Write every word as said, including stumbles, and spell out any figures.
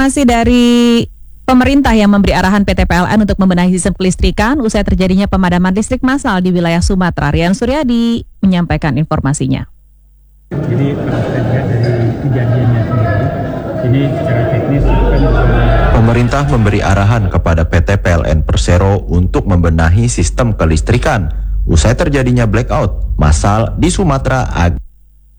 informasi dari pemerintah yang memberi arahan P T P L N untuk membenahi sistem kelistrikan usai terjadinya pemadaman listrik massal di wilayah Sumatera. Rian Suryadi menyampaikan informasinya. Jadi kalau saya lihat dari kejadiannya sendiri, ini secara teknis kan pemerintah memberi arahan kepada P T P L N Persero untuk membenahi sistem kelistrikan usai terjadinya blackout massal di Sumatera.